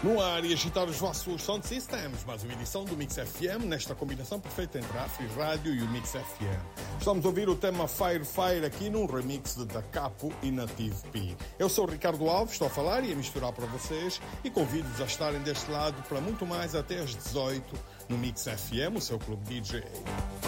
No ar e agitar os vossos sound systems, mais uma edição do Mix FM, nesta combinação perfeita entre a Afri Rádio e o Mix FM. Estamos a ouvir o tema Fire Fire aqui num remix de Da Capo e Native P. Eu sou o Ricardo Alves, estou a falar e a misturar para vocês e convido-vos a estarem deste lado para muito mais até às 18 no Mix FM, o seu clube DJ.